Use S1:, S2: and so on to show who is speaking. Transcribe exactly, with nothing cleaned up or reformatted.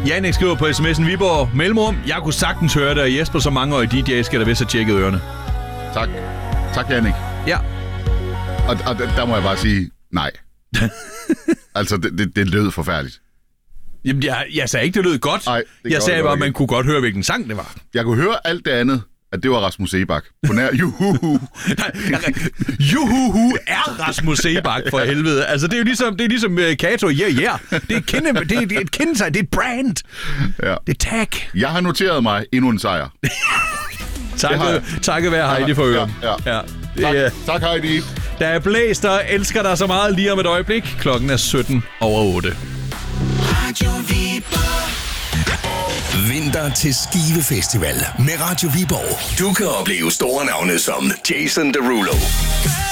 S1: Jannik skriver på sms'en Viborg Mellemrum. Jeg kunne sagtens høre det, og Jesper, så mange år i D J skal der vist have tjekket ørerne.
S2: Tak. Tak, Jannik.
S1: Ja.
S2: Og, og der må jeg bare sige, nej. altså, det, det, det lød forfærdeligt.
S1: Jamen, jeg, jeg sagde ikke, det lød godt.
S2: Ej, det
S1: jeg sagde
S2: det
S1: bare, at
S2: man
S1: kunne godt høre, hvilken sang det var.
S2: Jeg kunne høre alt det andet, at det var Rasmus Sebak. På nær juhuhu.
S1: Juhuhu er Rasmus Sebak, for helvede. Altså, det er jo ligesom, det er ligesom uh, Kato, yeah, yeah. Det er et kende, det er, det er et kendetegn, det er et brand.
S2: Ja.
S1: Det er tag.
S2: Jeg har noteret mig endnu en sejr.
S1: Takket takke være Heidi for øren.
S2: Ja, ja.
S1: Ja.
S2: Tak,
S1: Det,
S2: tak, Heidi.
S1: der er blæst og elsker dig så meget lige om et øjeblik. Klokken er sytten over otte.
S3: Radio Viborg. Vinter til Skive Festival med Radio Viborg. Du kan opleve store navne som Jason Derulo,